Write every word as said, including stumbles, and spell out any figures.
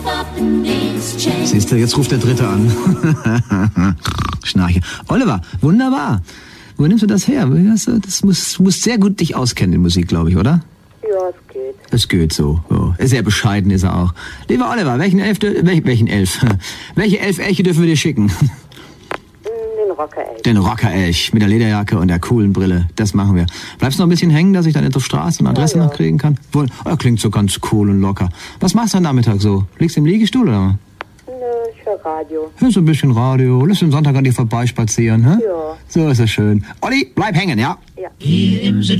Siehst du, jetzt ruft der Dritte an. Schnarche. Oliver, wunderbar. Wo nimmst du das her? Das muss, du musst sehr gut dich auskennen in Musik, glaube ich, oder? Ja, es geht. Es geht so. so. Sehr bescheiden ist er auch. Lieber Oliver, welchen Elf, welch, welchen Elf? Welche Elf Elche dürfen wir dir schicken? Den Rockerelch. Den Rockerelch mit der Lederjacke und der coolen Brille. Das machen wir. Bleibst du noch ein bisschen hängen, dass ich dann auf Straße und Adresse ja, ja. noch kriegen kann? Wohl, oh, klingt so ganz cool und locker. Was machst du am Nachmittag so? Liegst du im Liegestuhl oder? Nö, ich höre Radio. Hörst du ein bisschen Radio? Lässt du am Sonntag an dir vorbeispazieren, hä? Ja. So ist es schön. Olli, bleib hängen, ja? Ja. Hier im Süd